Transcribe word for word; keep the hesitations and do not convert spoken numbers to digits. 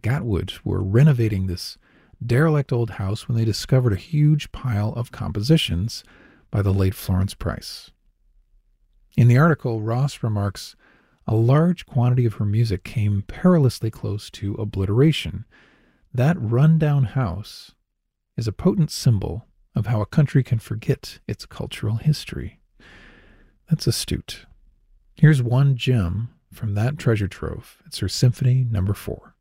Gatwood were renovating this derelict old house when they discovered a huge pile of compositions by the late Florence Price. In the article, Ross remarks, "A large quantity of her music came perilously close to obliteration. That run-down house is a potent symbol of how a country can forget its cultural history." That's astute. Here's one gem from that treasure trove. It's her Symphony Number Four.